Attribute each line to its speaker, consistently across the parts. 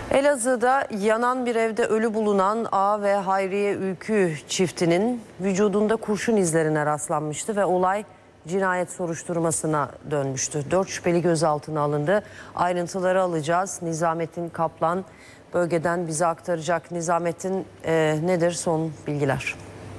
Speaker 1: Elazığ'da yanan bir evde ölü bulunan A ve Hayriye Ülkü çiftinin vücudunda kurşun izlerine rastlanmıştı ve olay cinayet soruşturmasına dönmüştü. 4 şüpheli gözaltına alındı. Ayrıntıları alacağız. Nizamettin Kaplan bölgeden bize aktaracak. Nizamettin, nedir son bilgiler?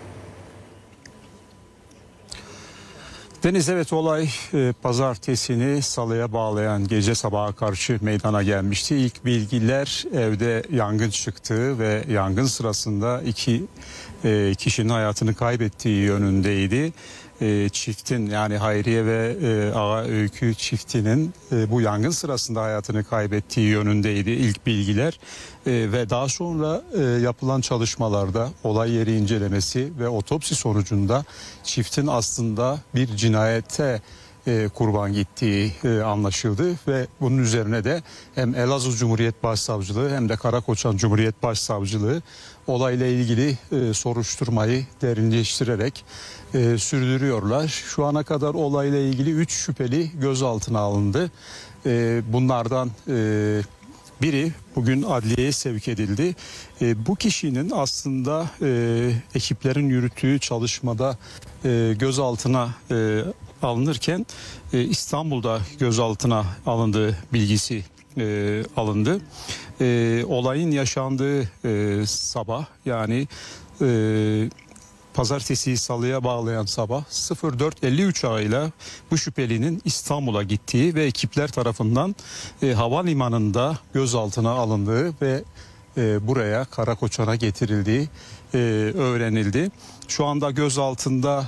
Speaker 2: Deniz, evet, olay pazartesini salıya bağlayan gece sabaha karşı meydana gelmişti. İlk bilgiler evde yangın çıktığı ve yangın sırasında iki kişinin hayatını kaybettiği yönündeydi. Çiftin, yani Hayriye ve Ağa Öykü çiftinin bu yangın sırasında hayatını kaybettiği yönündeydi ilk bilgiler. Ve daha sonra yapılan çalışmalarda olay yeri incelemesi ve otopsi sonucunda çiftin aslında bir cinayete kurban gittiği anlaşıldı ve bunun üzerine de hem Elazığ Cumhuriyet Başsavcılığı hem de Karakoçan Cumhuriyet Başsavcılığı olayla ilgili soruşturmayı derinleştirerek sürdürüyorlar. Şu ana kadar olayla ilgili 3 şüpheli gözaltına alındı. Bunlardan biri bugün adliyeye sevk edildi. Bu kişinin aslında ekiplerin yürüttüğü çalışmada gözaltına alınırken İstanbul'da gözaltına alındığı bilgisi alındı. Olayın yaşandığı sabah, yani pazartesiyi salıya bağlayan sabah 04.53 ağıyla bu şüphelinin İstanbul'a gittiği ve ekipler tarafından havalimanında gözaltına alındığı ve buraya Karakoçan'a getirildiği öğrenildi. Şu anda gözaltında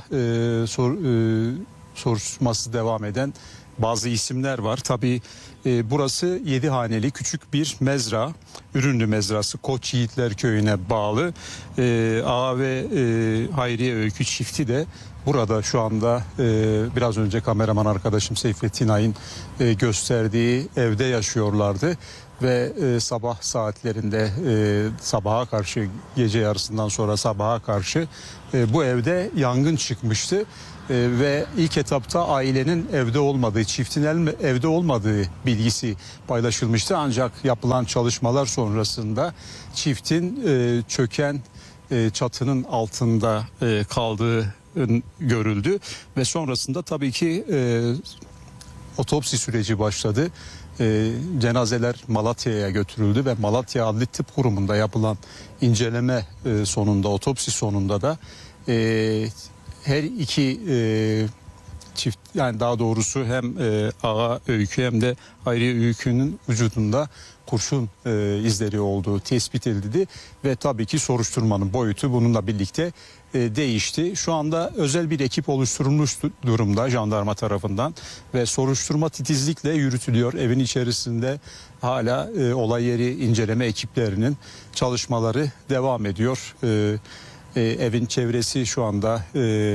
Speaker 2: soruşturması devam eden bazı isimler var. Tabii burası 7 haneli küçük bir mezra, Ürünlü mezrası, Koç Yiğitler Köyü'ne bağlı. Ağa ve Hayriye Öykü çifti de burada şu anda biraz önce kameraman arkadaşım Seyfettin Ay'ın gösterdiği evde yaşıyorlardı. Ve sabah saatlerinde sabaha karşı, gece yarısından sonra sabaha karşı bu evde yangın çıkmıştı. Ve ilk etapta ailenin evde olmadığı, çiftin evde olmadığı bilgisi paylaşılmıştı. Ancak yapılan çalışmalar sonrasında çiftin çöken çatının altında kaldığı görüldü. Ve sonrasında tabii ki otopsi süreci başladı. Cenazeler Malatya'ya götürüldü ve Malatya Adli Tıp Kurumu'nda yapılan inceleme sonunda, otopsi sonunda da her iki çift, yani daha doğrusu hem Ağa Öykü hem de Hayriye Öykü'nün vücudunda kurşun izleri olduğu tespit edildi ve tabii ki soruşturmanın boyutu bununla birlikte değişti. Şu anda özel bir ekip oluşturulmuş durumda jandarma tarafından ve soruşturma titizlikle yürütülüyor. Evin içerisinde hala olay yeri inceleme ekiplerinin çalışmaları devam ediyor. Evin çevresi şu anda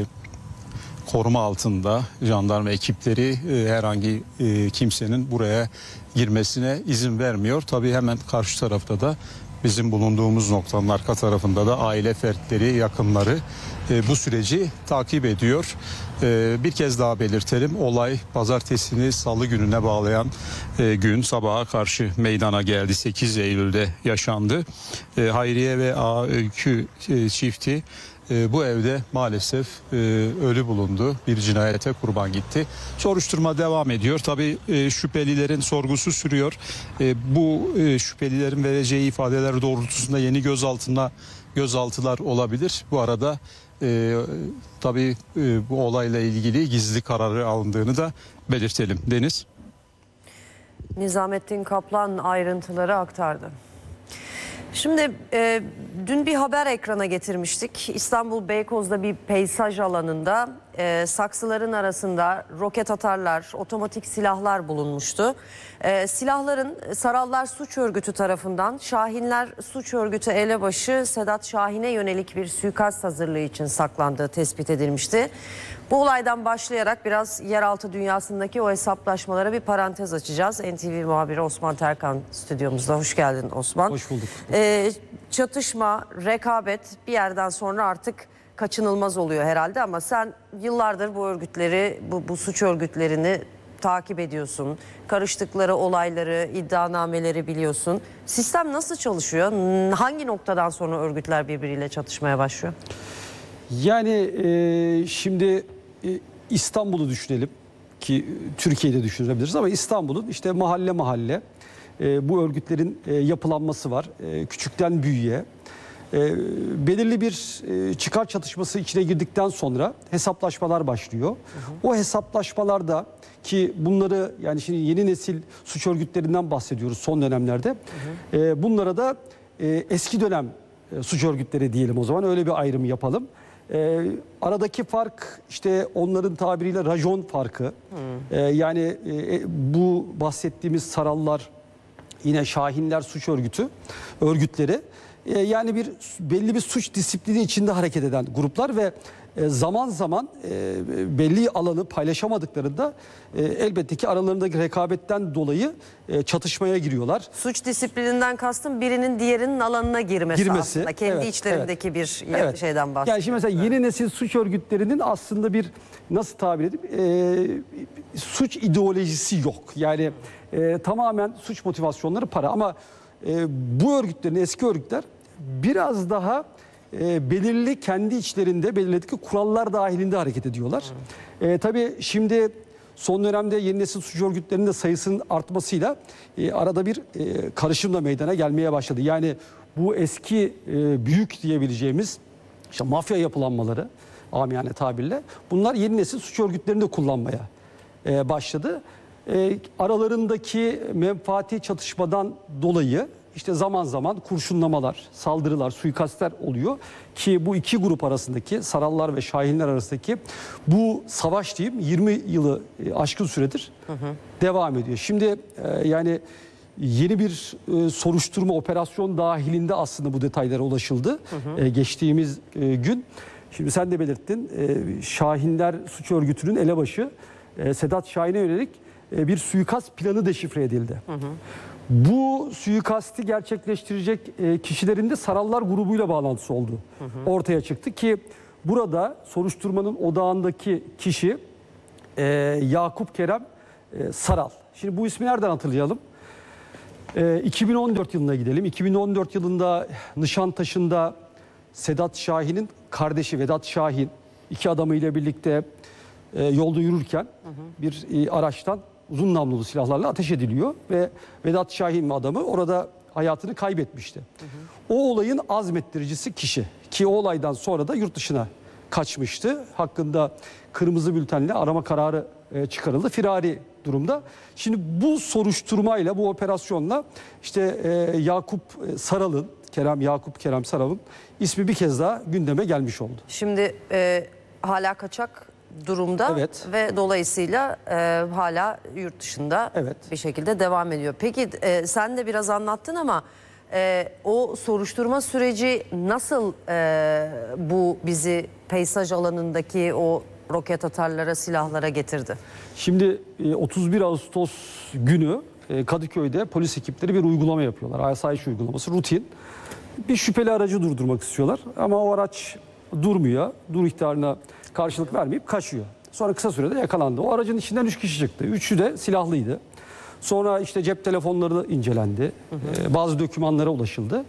Speaker 2: koruma altında. Jandarma ekipleri herhangi kimsenin buraya girmesine izin vermiyor. Tabii hemen karşı tarafta da bizim bulunduğumuz noktanın arka tarafında da aile fertleri, yakınları bu süreci takip ediyor. Bir kez daha belirtelim, olay pazartesini salı gününe bağlayan gün sabaha karşı meydana geldi. 8 Eylül'de yaşandı. Hayriye ve Ağa Öykü çifti bu evde maalesef ölü bulundu. Bir cinayete kurban gitti. Soruşturma devam ediyor. Tabii şüphelilerin sorgusu sürüyor. Bu şüphelilerin vereceği ifadeler doğrultusunda yeni gözaltılar olabilir. Bu arada tabii bu olayla ilgili gizli kararı alındığını da belirtelim. Deniz.
Speaker 1: Nizamettin Kaplan ayrıntıları aktardı. Şimdi dün bir haber ekrana getirmiştik. İstanbul Beykoz'da bir peyzaj alanında saksıların arasında roket atarlar, otomatik silahlar bulunmuştu. Silahların Sarallar Suç Örgütü tarafından Şahinler Suç Örgütü elebaşı Sedat Şahin'e yönelik bir suikast hazırlığı için saklandığı tespit edilmişti. Bu olaydan başlayarak biraz yeraltı dünyasındaki o hesaplaşmalara bir parantez açacağız. NTV muhabiri Osman Terkan stüdyomuzda. Hoş geldin Osman.
Speaker 3: Hoş bulduk.
Speaker 1: Çatışma, rekabet bir yerden sonra artık kaçınılmaz oluyor herhalde ama sen yıllardır bu örgütleri, bu suç örgütlerini takip ediyorsun. Karıştıkları olayları, iddianameleri biliyorsun. Sistem nasıl çalışıyor? Hangi noktadan sonra örgütler birbiriyle çatışmaya başlıyor?
Speaker 3: Yani şimdi İstanbul'u düşünelim ki Türkiye'de düşünebiliriz ama İstanbul'un işte mahalle mahalle bu örgütlerin yapılanması var. Küçükten büyüğe. Belirli bir çıkar çatışması içine girdikten sonra hesaplaşmalar başlıyor. O hesaplaşmalarda ki bunları yani şimdi yeni nesil suç örgütlerinden bahsediyoruz son dönemlerde. Bunlara da eski dönem suç örgütleri diyelim o zaman öyle bir ayrım yapalım. Aradaki fark işte onların tabiriyle rajon farkı. Yani bu bahsettiğimiz Sarallar yine Şahinler suç örgütleri yani belli bir suç disiplini içinde hareket eden gruplar ve zaman zaman belli alanı paylaşamadıklarında elbette ki aralarındaki rekabetten dolayı çatışmaya giriyorlar.
Speaker 1: Suç disiplininden kastım birinin diğerinin alanına girmesi aslında. Kendi içlerindeki bir şeyden bahsediyor.
Speaker 3: Yani şimdi mesela yeni nesil suç örgütlerinin aslında bir nasıl tabir edeyim suç ideolojisi yok. Yani tamamen suç motivasyonları para ama bu örgütlerin eski örgütler biraz daha belirli kendi içlerinde belirledikleri kurallar dahilinde hareket ediyorlar. Tabii şimdi son dönemde yeni nesil suç örgütlerinin de sayısının artmasıyla arada bir karışım da meydana gelmeye başladı. Yani bu eski büyük diyebileceğimiz işte mafya yapılanmaları amiyane tabirle bunlar yeni nesil suç örgütlerini de kullanmaya başladı. Aralarındaki menfaati çatışmadan dolayı işte zaman zaman kurşunlamalar, saldırılar, suikastler oluyor ki bu iki grup arasındaki Sarallar ve Şahinler arasındaki bu savaş diyeyim 20 yılı aşkın süredir devam ediyor. Şimdi yani yeni bir soruşturma operasyon dahilinde aslında bu detaylara ulaşıldı geçtiğimiz gün. Şimdi sen de belirttin Şahinler suç örgütünün elebaşı Sedat Şahin'e yönelik bir suikast planı deşifre edildi. Bu suikasti gerçekleştirecek kişilerin de Sarallar grubuyla bağlantısı olduğu ortaya çıktı ki burada soruşturmanın odağındaki kişi Yakup Kerem Saral. Şimdi bu ismi nereden hatırlayalım? 2014 yılına gidelim. 2014 yılında Nişantaşı'nda Sedat Şahin'in kardeşi Vedat Şahin iki adamıyla birlikte yolda yürürken bir araçtan uzun namlulu silahlarla ateş ediliyor ve Vedat Şahin adamı orada hayatını kaybetmişti. O olayın azmettiricisi kişi ki o olaydan sonra da yurt dışına kaçmıştı. Hakkında kırmızı bültenle arama kararı çıkarıldı. Firari durumda. Şimdi bu soruşturmayla bu operasyonla işte Yakup Saral'ın ismi bir kez daha gündeme gelmiş oldu.
Speaker 1: Şimdi hala kaçak durumda ve dolayısıyla hala yurt dışında bir şekilde devam ediyor. Peki sen de biraz anlattın ama o soruşturma süreci nasıl bu bizi peyzaj alanındaki o roket atarlara, silahlara getirdi?
Speaker 3: Şimdi 31 Ağustos günü Kadıköy'de polis ekipleri bir uygulama yapıyorlar. Asayiş uygulaması rutin. Bir şüpheli aracı durdurmak istiyorlar ama o araç durmuyor. Dur ihtarına karşılık vermeyip kaçıyor. Sonra kısa sürede yakalandı. O aracın içinden 3 kişi çıktı. 3'ü de silahlıydı. Sonra işte cep telefonları da incelendi. Bazı dokümanlara ulaşıldı.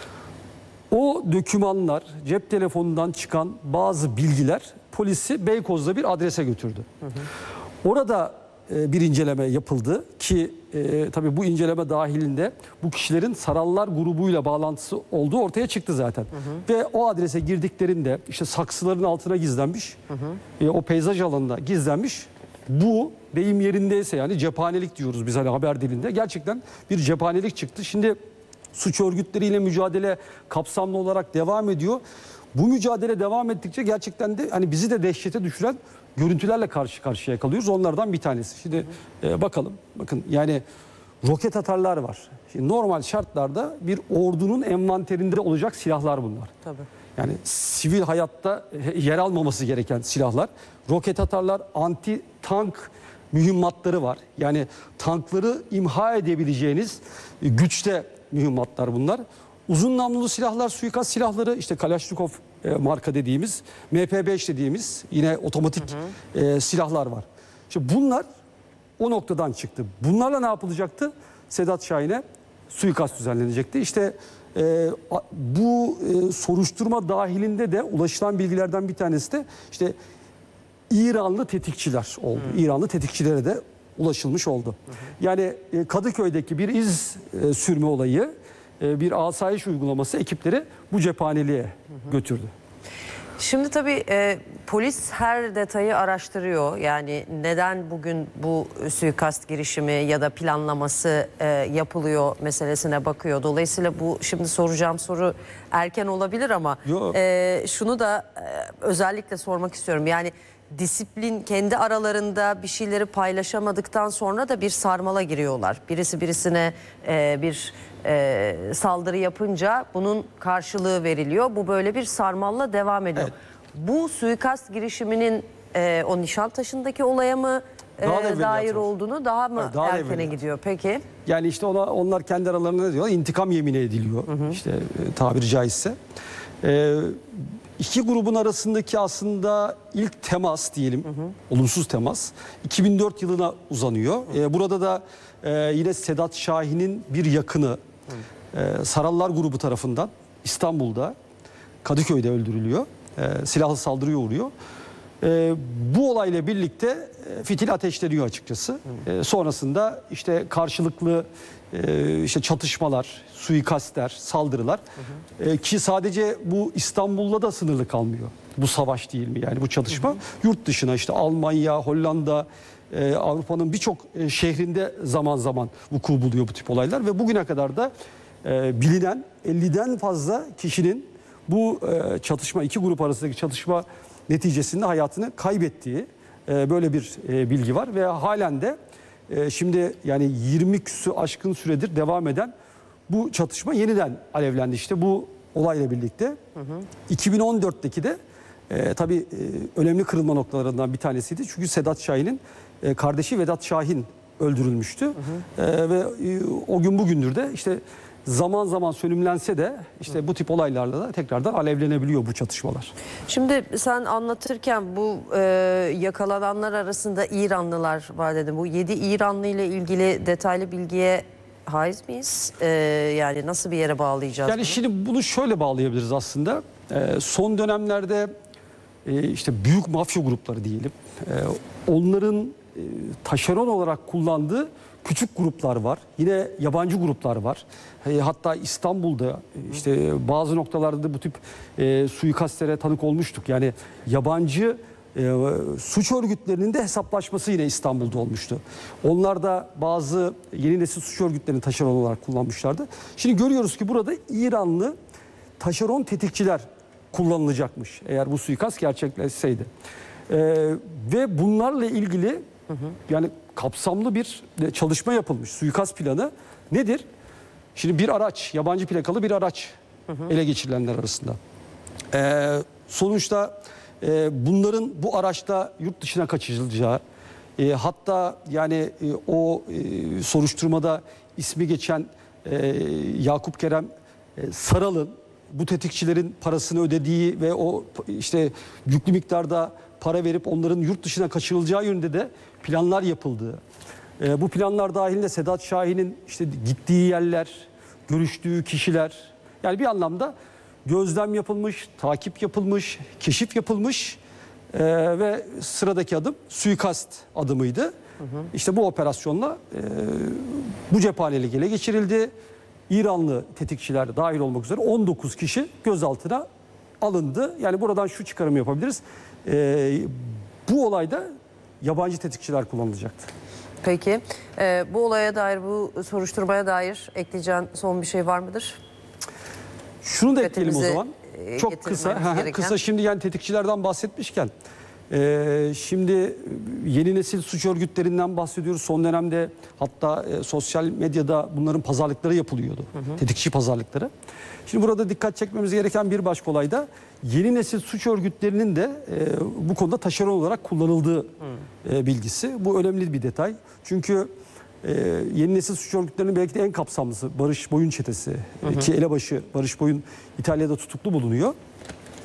Speaker 3: O dokümanlar, cep telefonundan çıkan bazı bilgiler polisi Beykoz'da bir adrese götürdü. Orada bir inceleme yapıldı ki tabii bu inceleme dahilinde bu kişilerin Sarallar grubuyla bağlantısı olduğu ortaya çıktı zaten. Ve o adrese girdiklerinde işte saksıların altına gizlenmiş, o peyzaj alanında gizlenmiş. Bu deyim yerindeyse yani cephanelik diyoruz biz hani haber dilinde. Gerçekten bir cephanelik çıktı. Şimdi suç örgütleriyle mücadele kapsamlı olarak devam ediyor. Bu mücadele devam ettikçe gerçekten de hani bizi de dehşete düşüren görüntülerle karşı karşıya kalıyoruz. Onlardan bir tanesi. Şimdi bakalım. Bakın yani roket atarlar var. Şimdi normal şartlarda bir ordunun envanterinde olacak silahlar bunlar.
Speaker 1: Tabii.
Speaker 3: Yani sivil hayatta yer almaması gereken silahlar. Roket atarlar, anti tank mühimmatları var. Yani tankları imha edebileceğiniz güçte mühimmatlar bunlar. Uzun namlulu silahlar, suikast silahları, işte Kalaşnikov marka dediğimiz, MP5 dediğimiz yine otomatik silahlar var. İşte bunlar o noktadan çıktı. Bunlarla ne yapılacaktı? Sedat Şahin'e suikast düzenlenecekti. İşte bu soruşturma dahilinde de ulaşılan bilgilerden bir tanesi de işte İranlı tetikçiler oldu. İranlı tetikçilere de ulaşılmış oldu. Yani Kadıköy'deki bir iz sürme olayı, bir asayiş uygulaması ekipleri bu cephaneliğe götürdü.
Speaker 1: Şimdi tabii polis her detayı araştırıyor. Yani neden bugün bu suikast girişimi ya da planlaması yapılıyor meselesine bakıyor. Dolayısıyla bu şimdi soracağım soru erken olabilir ama şunu da özellikle sormak istiyorum. Yani disiplin kendi aralarında bir şeyleri paylaşamadıktan sonra da bir sarmala giriyorlar. Birisi birisine bir saldırı yapınca bunun karşılığı veriliyor. Bu böyle bir sarmalla devam ediyor. Evet. Bu suikast girişiminin o Nişantaşı'ndaki olaya mı dair olduğunu daha mı erkene gidiyor peki?
Speaker 3: Yani işte onlar kendi aralarında ne diyorlar? İntikam yemini ediliyor. İşte tabiri caizse. İki grubun arasındaki aslında ilk temas diyelim, olumsuz temas 2004 yılına uzanıyor. Burada da yine Sedat Şahin'in bir yakını Sarallar grubu tarafından İstanbul'da Kadıköy'de öldürülüyor. Silahlı saldırıya uğruyor. Bu olayla birlikte fitil ateşleniyor açıkçası. Sonrasında işte karşılıklı işte çatışmalar, suikastler, saldırılar ki sadece bu İstanbul'la da sınırlı kalmıyor. Bu savaş değil mi yani bu çatışma? Yurt dışına işte Almanya, Hollanda, Avrupa'nın birçok şehrinde zaman zaman vuku buluyor bu tip olaylar ve bugüne kadar da bilinen 50'den fazla kişinin bu çatışma, iki grup arasındaki çatışma neticesinde hayatını kaybettiği böyle bir bilgi var ve halen de şimdi yani 20 küsur aşkın süredir devam eden bu çatışma yeniden alevlendi işte bu olayla birlikte. 2014'teki de tabii önemli kırılma noktalarından bir tanesiydi. Çünkü Sedat Şahin'in kardeşi Vedat Şahin öldürülmüştü. Ve o gün bugündür de işte zaman zaman sönümlense de işte bu tip olaylarla da tekrardan alevlenebiliyor bu çatışmalar.
Speaker 1: Şimdi sen anlatırken bu yakalananlar arasında İranlılar var dedim. Bu 7 İranlı ile ilgili detaylı bilgiye haiz miyiz? Yani nasıl bir yere bağlayacağız
Speaker 3: Yani
Speaker 1: bunu?
Speaker 3: şimdi bunu şöyle bağlayabiliriz aslında. Son dönemlerde işte büyük mafya grupları diyelim. Onların taşeron olarak kullandığı küçük gruplar var. Yine yabancı gruplar var. Hatta İstanbul'da işte bazı noktalarda da bu tip suikastlere tanık olmuştuk. Yani yabancı suç örgütlerinin de hesaplaşması yine İstanbul'da olmuştu. Onlar da bazı yeni nesil suç örgütlerini taşeron olarak kullanmışlardı. Şimdi görüyoruz ki burada İranlı taşeron tetikçiler kullanılacakmış eğer bu suikast gerçekleşseydi. Ve bunlarla ilgili yani kapsamlı bir çalışma yapılmış. Suikast planı nedir? Şimdi bir araç, yabancı plakalı bir araç ele geçirilenler arasında. Sonuçta bunların bu araçta yurt dışına kaçırılacağı, hatta yani o soruşturmada ismi geçen Yakup Kerem Saral'ın bu tetikçilerin parasını ödediği ve o işte yüklü miktarda para verip onların yurt dışına kaçırılacağı yönünde de planlar yapıldığı. Bu planlar dahilinde Sedat Şahin'in işte gittiği yerler, görüştüğü kişiler yani bir anlamda gözlem yapılmış, takip yapılmış, keşif yapılmış ve sıradaki adım suikast adımıydı. İşte bu operasyonla bu cephanelik ele geçirildi. İranlı tetikçiler dahil olmak üzere 19 kişi gözaltına alındı. Yani buradan şu çıkarımı yapabiliriz. Bu olayda yabancı tetikçiler kullanılacaktı.
Speaker 1: Peki bu olaya dair, bu soruşturmaya dair ekleyeceğin son bir şey var mıdır?
Speaker 3: Şunu da ekleyelim o zaman. Çok kısa şimdi yani tetikçilerden bahsetmişken şimdi yeni nesil suç örgütlerinden bahsediyoruz. Son dönemde hatta sosyal medyada bunların pazarlıkları yapılıyordu. Tetikçi pazarlıkları. Şimdi burada dikkat çekmemiz gereken bir başka olay da yeni nesil suç örgütlerinin de bu konuda taşeron olarak kullanıldığı bilgisi. Bu önemli bir detay. Çünkü yeni nesil suç örgütlerinin belki de en kapsamlısı Barış Boyun çetesi ki elebaşı Barış Boyun İtalya'da tutuklu bulunuyor.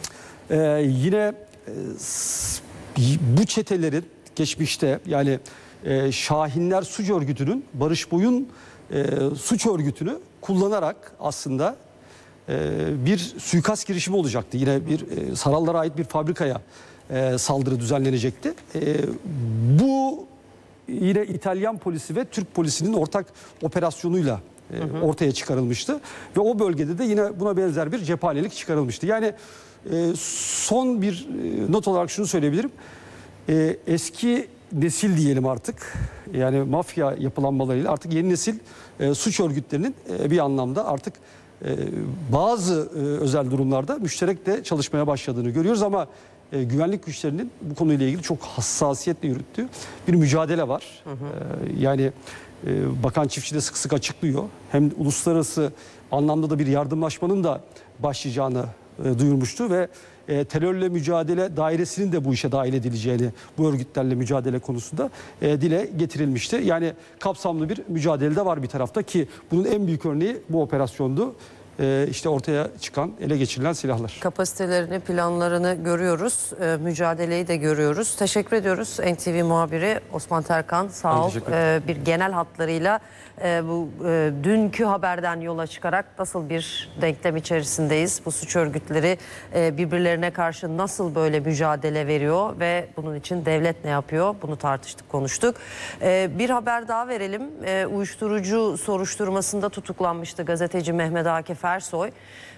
Speaker 3: Yine bu çetelerin geçmişte yani Şahinler Suç Örgütü'nün, Barış Boy'un suç örgütünü kullanarak aslında bir suikast girişimi olacaktı. Yine bir Sarallara ait bir fabrikaya saldırı düzenlenecekti. Bu yine İtalyan polisi ve Türk polisinin ortak operasyonuyla ortaya çıkarılmıştı. Ve o bölgede de yine buna benzer bir cephanelik çıkarılmıştı. Yani son bir not olarak şunu söyleyebilirim. Eski nesil diyelim artık, yani mafya yapılanmalarıyla artık yeni nesil suç örgütlerinin bir anlamda artık bazı özel durumlarda müşterek de çalışmaya başladığını görüyoruz ama güvenlik güçlerinin bu konuyla ilgili çok hassasiyetle yürüttüğü bir mücadele var. Yani Bakan Çiftçi de sık sık açıklıyor. Hem uluslararası anlamda da bir yardımlaşmanın da başlayacağını duyurmuştu ve terörle mücadele dairesinin de bu işe dahil edileceğini, bu örgütlerle mücadele konusunda dile getirilmişti. Yani kapsamlı bir mücadele de var bir tarafta ki bunun en büyük örneği bu operasyondu. İşte ortaya çıkan, ele geçirilen silahlar.
Speaker 1: Kapasitelerini, planlarını görüyoruz. Mücadeleyi de görüyoruz. Teşekkür ediyoruz. NTV muhabiri Osman Terkan, sağ ol. Bir genel hatlarıyla bu dünkü haberden yola çıkarak nasıl bir denklem içerisindeyiz? Bu suç örgütleri birbirlerine karşı nasıl böyle mücadele veriyor ve bunun için devlet ne yapıyor? Bunu tartıştık, konuştuk. Bir haber daha verelim. Uyuşturucu soruşturmasında tutuklanmıştı gazeteci Mehmet Akif Ersoy.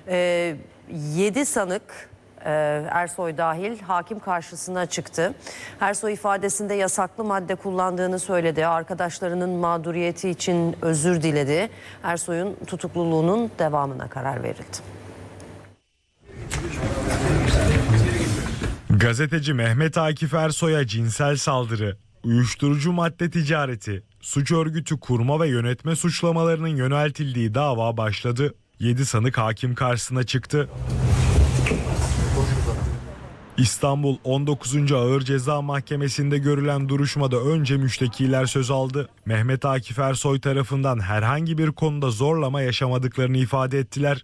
Speaker 1: 7 sanık, Ersoy dahil, hakim karşısına çıktı. Ersoy ifadesinde yasaklı madde kullandığını söyledi. Arkadaşlarının mağduriyeti için özür diledi. Ersoy'un tutukluluğunun devamına karar verildi.
Speaker 4: Gazeteci Mehmet Akif Ersoy'a cinsel saldırı, uyuşturucu madde ticareti, suç örgütü kurma ve yönetme suçlamalarının yöneltildiği dava başladı. 7 sanık hakim karşısına çıktı. İstanbul 19. Ağır Ceza Mahkemesi'nde görülen duruşmada önce müştekiler söz aldı. Mehmet Akif Ersoy tarafından herhangi bir konuda zorlama yaşamadıklarını ifade ettiler.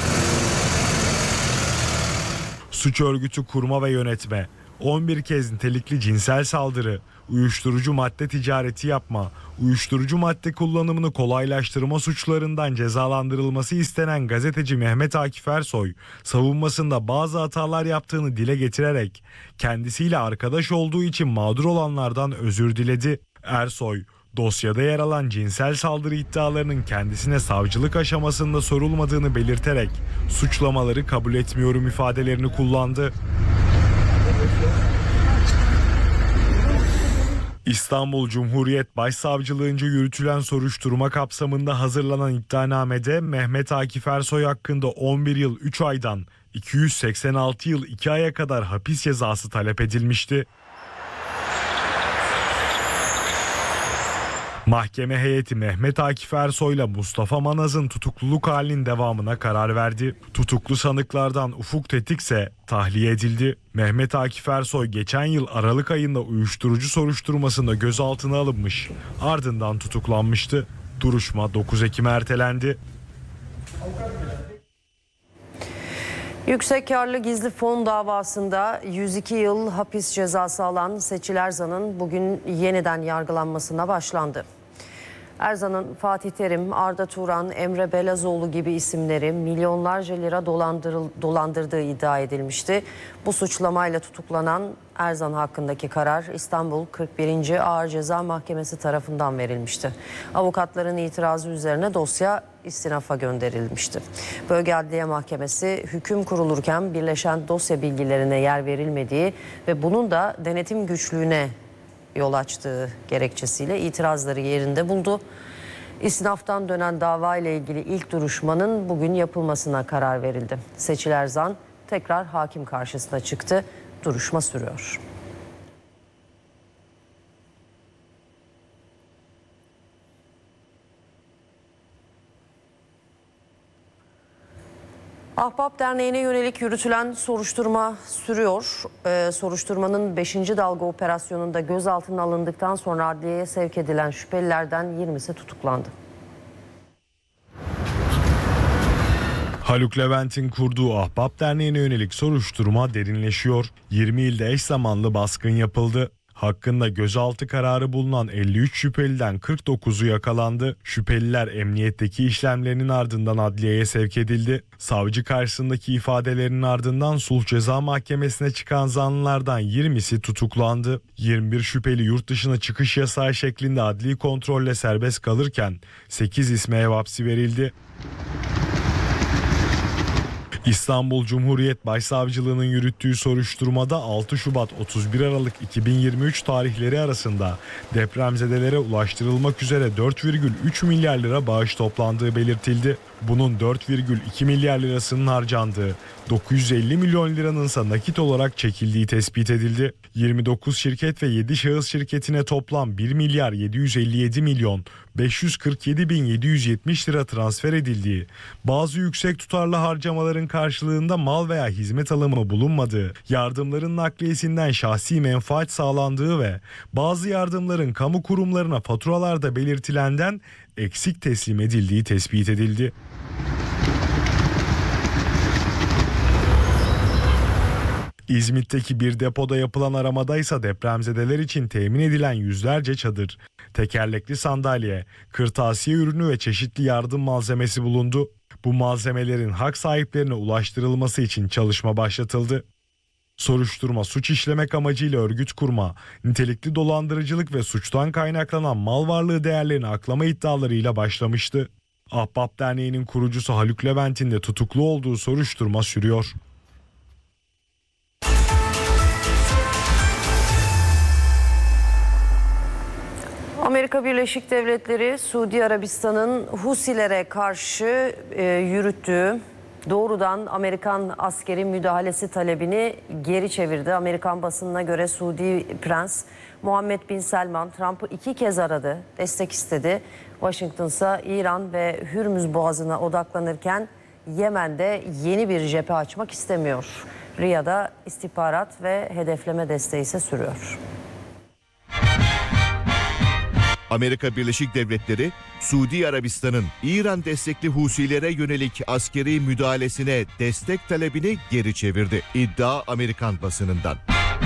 Speaker 4: Suç örgütü kurma ve yönetme, 11 kez nitelikli cinsel saldırı, uyuşturucu madde ticareti yapma, uyuşturucu madde kullanımını kolaylaştırma suçlarından cezalandırılması istenen gazeteci Mehmet Akif Ersoy, savunmasında bazı hatalar yaptığını dile getirerek kendisiyle arkadaş olduğu için mağdur olanlardan özür diledi. Ersoy, dosyada yer alan cinsel saldırı iddialarının kendisine savcılık aşamasında sorulmadığını belirterek suçlamaları kabul etmiyorum ifadelerini kullandı. İstanbul Cumhuriyet Başsavcılığınca yürütülen soruşturma kapsamında hazırlanan iddianamede Mehmet Akif Ersoy hakkında 11 yıl 3 aydan 286 yıl 2 aya kadar hapis cezası talep edilmişti. Mahkeme heyeti Mehmet Akif Ersoy'la Mustafa Manaz'ın tutukluluk halinin devamına karar verdi. Tutuklu sanıklardan Ufuk Tetik ise tahliye edildi. Mehmet Akif Ersoy geçen yıl Aralık ayında uyuşturucu soruşturmasında gözaltına alınmış, ardından tutuklanmıştı. Duruşma 9 Ekim'e ertelendi.
Speaker 1: Yüksek karlı gizli fon davasında 102 yıl hapis cezası alan Seçil Erzan'ın bugün yeniden yargılanmasına başlandı. Erzan'ın Fatih Terim, Arda Turan, Emre Belazoğlu gibi isimleri milyonlarca lira dolandırdığı iddia edilmişti. Bu suçlamayla tutuklanan Erzan hakkındaki karar İstanbul 41. Ağır Ceza Mahkemesi tarafından verilmişti. Avukatların itirazı üzerine dosya istinafa gönderilmişti. Bölge Adliye Mahkemesi hüküm kurulurken birleşen dosya bilgilerine yer verilmediği ve bunun da denetim güçlüğüne yol açtığı gerekçesiyle itirazları yerinde buldu. İstinaftan dönen dava ile ilgili ilk duruşmanın bugün yapılmasına karar verildi. Seçil Erzan tekrar hakim karşısına çıktı. Duruşma sürüyor. Ahbap Derneği'ne yönelik yürütülen soruşturma sürüyor. Soruşturmanın 5. dalga operasyonunda gözaltına alındıktan sonra adliyeye sevk edilen şüphelilerden 20'si tutuklandı.
Speaker 4: Haluk Levent'in kurduğu Ahbap Derneği'ne yönelik soruşturma derinleşiyor. 20 ilde eş zamanlı baskın yapıldı. Hakkında gözaltı kararı bulunan 53 şüpheliden 49'u yakalandı. Şüpheliler emniyetteki işlemlerinin ardından adliyeye sevk edildi. Savcı karşısındaki ifadelerinin ardından Sulh Ceza Mahkemesi'ne çıkan zanlılardan 20'si tutuklandı. 21 şüpheli yurt dışına çıkış yasağı şeklinde adli kontrolle serbest kalırken 8 isme ev hapsi verildi. İstanbul Cumhuriyet Başsavcılığı'nın yürüttüğü soruşturmada 6 Şubat 31 Aralık 2023 tarihleri arasında depremzedelere ulaştırılmak üzere 4,3 milyar lira bağış toplandığı belirtildi. Bunun 4,2 milyar lirasının harcandığı, 950 milyon liranın ise nakit olarak çekildiği tespit edildi. 29 şirket ve 7 şahıs şirketine toplam 1 milyar 757 milyon 547 bin 770 lira transfer edildiği, bazı yüksek tutarlı harcamaların karşılığında mal veya hizmet alımı bulunmadığı, yardımların nakliyesinden şahsi menfaat sağlandığı ve bazı yardımların kamu kurumlarına faturalarda belirtilenden eksik teslim edildiği tespit edildi. İzmit'teki bir depoda yapılan aramadaysa depremzedeler için temin edilen yüzlerce çadır, tekerlekli sandalye, kırtasiye ürünü ve çeşitli yardım malzemesi bulundu. Bu malzemelerin hak sahiplerine ulaştırılması için çalışma başlatıldı. Soruşturma suç işlemek amacıyla örgüt kurma, nitelikli dolandırıcılık ve suçtan kaynaklanan mal varlığı değerlerini aklama iddialarıyla başlamıştı. Ahbap Derneği'nin kurucusu Haluk Levent'in de tutuklu olduğu soruşturma sürüyor.
Speaker 1: Amerika Birleşik Devletleri, Suudi Arabistan'ın Husilere karşı yürüttüğü doğrudan Amerikan askeri müdahalesi talebini geri çevirdi. Amerikan basınına göre Suudi Prens Muhammed Bin Selman Trump'ı 2 kez aradı, destek istedi. Washington ise İran ve Hürmüz Boğazı'na odaklanırken Yemen'de yeni bir cephe açmak istemiyor. Riyad'a istihbarat ve hedefleme desteği ise sürüyor.
Speaker 5: Amerika Birleşik Devletleri, Suudi Arabistan'ın İran destekli Husilere yönelik askeri müdahalesine destek talebini geri çevirdi. İddia Amerikan basınından.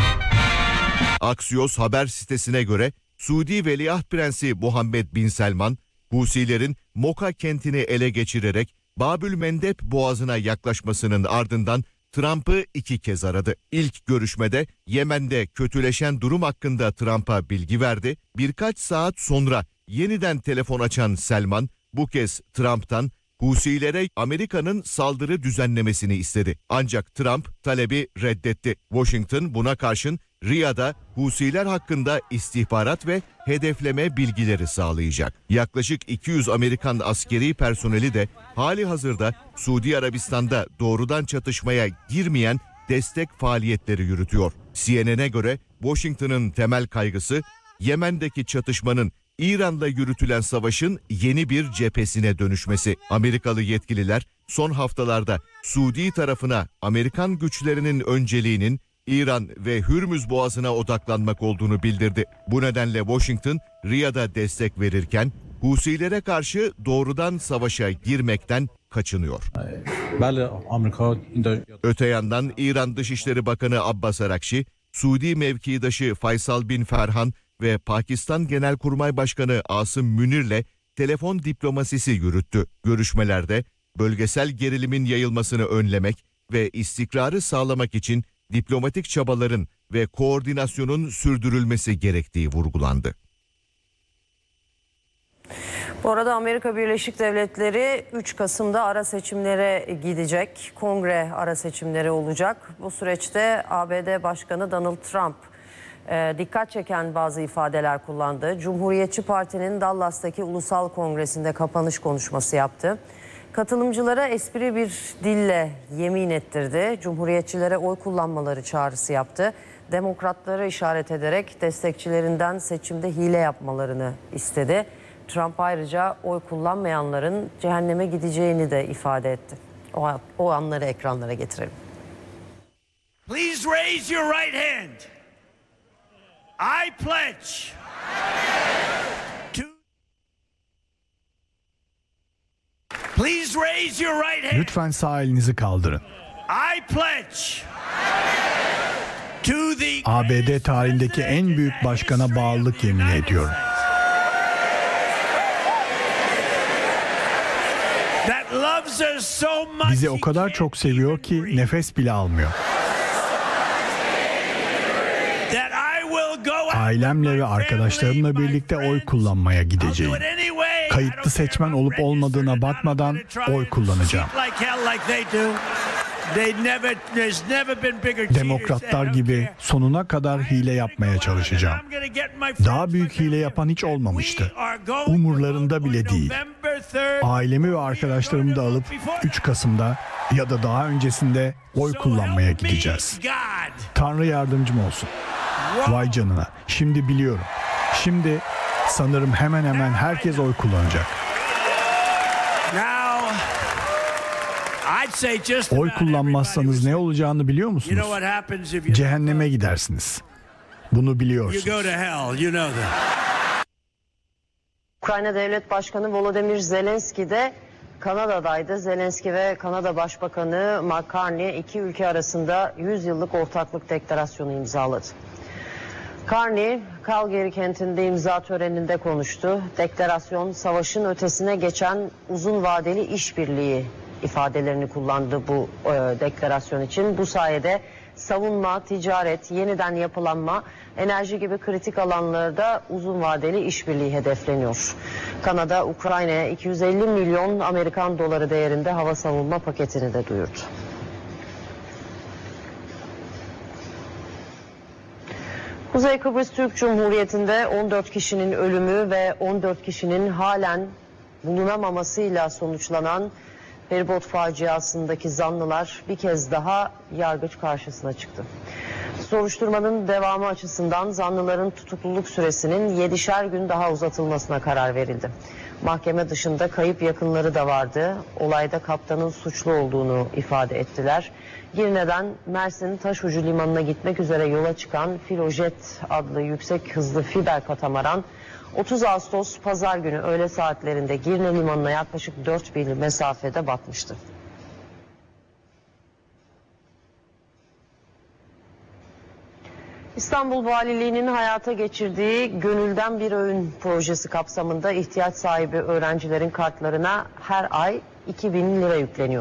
Speaker 5: Axios haber sitesine göre Suudi Veliaht Prensi Muhammed Bin Selman, Husilerin Moka kentini ele geçirerek Babül Mendeb Boğazı'na yaklaşmasının ardından Trump'ı 2 kez aradı. İlk görüşmede Yemen'de kötüleşen durum hakkında Trump'a bilgi verdi. Birkaç saat sonra yeniden telefon açan Selman bu kez Trump'tan Husilere Amerika'nın saldırı düzenlemesini istedi. Ancak Trump talebi reddetti. Washington buna karşın Riyad'a Husiler hakkında istihbarat ve hedefleme bilgileri sağlayacak. Yaklaşık 200 Amerikan askeri personeli de hali hazırda Suudi Arabistan'da doğrudan çatışmaya girmeyen destek faaliyetleri yürütüyor. CNN'e göre Washington'ın temel kaygısı Yemen'deki çatışmanın İran'la yürütülen savaşın yeni bir cephesine dönüşmesi. Amerikalı yetkililer son haftalarda Suudi tarafına Amerikan güçlerinin önceliğinin İran ve Hürmüz Boğazı'na odaklanmak olduğunu bildirdi. Bu nedenle Washington, Riyad'a destek verirken Husilere karşı doğrudan savaşa girmekten kaçınıyor. Öte yandan İran Dışişleri Bakanı Abbas Arakşi, Suudi mevkidaşı Faysal bin Ferhan ve Pakistan Genelkurmay Başkanı Asım Münir'le telefon diplomasisi yürüttü. Görüşmelerde bölgesel gerilimin yayılmasını önlemek ve istikrarı sağlamak için diplomatik çabaların ve koordinasyonun sürdürülmesi gerektiği vurgulandı.
Speaker 1: Bu arada Amerika Birleşik Devletleri 3 Kasım'da ara seçimlere gidecek. Kongre ara seçimleri olacak. Bu süreçte ABD Başkanı Donald Trump dikkat çeken bazı ifadeler kullandı. Cumhuriyetçi Parti'nin Dallas'taki Ulusal Kongresi'nde kapanış konuşması yaptı. Katılımcılara espri bir dille yemin ettirdi. Cumhuriyetçilere oy kullanmaları çağrısı yaptı. Demokratları işaret ederek destekçilerinden seçimde hile yapmalarını istedi. Trump ayrıca oy kullanmayanların cehenneme gideceğini de ifade etti. O anları ekranlara getirelim.
Speaker 6: Please raise your right hand. I pledge to... Please raise your right hand.
Speaker 7: Lütfen sağ elinizi kaldırın.
Speaker 6: I pledge to the
Speaker 7: ABD tarihindeki en büyük başkana bağlılık yemin ediyorum.
Speaker 6: That loves her so much.
Speaker 7: Bizi o kadar çok seviyor ki nefes bile almıyor.
Speaker 6: That I will go out
Speaker 7: Ailemle
Speaker 6: with
Speaker 7: ve
Speaker 6: my
Speaker 7: arkadaşlarımla
Speaker 6: family, my
Speaker 7: birlikte oy
Speaker 6: friends.
Speaker 7: kullanmaya
Speaker 6: I'll do
Speaker 7: gideceğim.
Speaker 6: it anyway. I
Speaker 7: Kayıtlı
Speaker 6: don't care
Speaker 7: seçmen
Speaker 6: about
Speaker 7: olup olmadığına
Speaker 6: registered.
Speaker 7: bakmadan
Speaker 6: I'm gonna try
Speaker 7: oy
Speaker 6: and
Speaker 7: kullanacağım.
Speaker 6: cheat like hell like they do. There's never been bigger cheaters.
Speaker 7: Demokratlar
Speaker 6: I don't
Speaker 7: gibi
Speaker 6: care.
Speaker 7: sonuna kadar hile yapmaya çalışacağım.
Speaker 6: I'm gonna get my friends
Speaker 7: Daha büyük
Speaker 6: like
Speaker 7: hile
Speaker 6: them.
Speaker 7: yapan hiç olmamıştı.
Speaker 6: We are going to
Speaker 7: Umurlarında
Speaker 6: vote on
Speaker 7: bile değil.
Speaker 6: November 3rd.
Speaker 7: Ailemi ve arkadaşlarımı da alıp 3 Kasım'da ya da daha öncesinde oy
Speaker 6: So
Speaker 7: kullanmaya
Speaker 6: help me
Speaker 7: gideceğiz.
Speaker 6: God.
Speaker 7: Tanrı yardımcım olsun. Vay canına. Şimdi biliyorum. Şimdi sanırım hemen hemen herkes oy kullanacak.
Speaker 6: Now, I'd say just
Speaker 7: Oy
Speaker 6: about
Speaker 7: kullanmazsanız
Speaker 6: everybody
Speaker 7: ne olacağını biliyor
Speaker 6: was- You
Speaker 7: musunuz?
Speaker 6: know what happens if you
Speaker 7: Cehenneme gidersiniz. Bunu
Speaker 6: You
Speaker 7: biliyorsunuz.
Speaker 6: go to hell. You know that.
Speaker 1: Ukrayna Devlet Başkanı Volodymyr Zelenski de Kanada'daydı. Zelenski ve Kanada Başbakanı Mark Carney iki ülke arasında 100 yıllık ortaklık deklarasyonu imzaladı. Carney, Calgary kentinde imza töreninde konuştu. Deklarasyon, savaşın ötesine geçen uzun vadeli işbirliği ifadelerini kullandı bu deklarasyon için. Bu sayede savunma, ticaret, yeniden yapılanma, enerji gibi kritik alanlarda uzun vadeli işbirliği hedefleniyor. Kanada, Ukrayna'ya 250 milyon Amerikan doları değerinde hava savunma paketini de duyurdu. Kuzey Kıbrıs Türk Cumhuriyeti'nde 14 kişinin ölümü ve 14 kişinin halen bulunamamasıyla sonuçlanan feribot faciasındaki zanlılar bir kez daha yargıç karşısına çıktı. Soruşturmanın devamı açısından zanlıların tutukluluk süresinin 7'şer gün daha uzatılmasına karar verildi. Mahkeme dışında kayıp yakınları da vardı. Olayda kaptanın suçlu olduğunu ifade ettiler. Girne'den Mersin Taşucu Limanı'na gitmek üzere yola çıkan Filojet adlı yüksek hızlı fiber katamaran 30 Ağustos Pazar günü öğle saatlerinde Girne Limanı'na yaklaşık 4 mil mesafede batmıştı. İstanbul Valiliği'nin hayata geçirdiği Gönülden Bir Öğün projesi kapsamında ihtiyaç sahibi öğrencilerin kartlarına her ay 2.000 lira yükleniyor.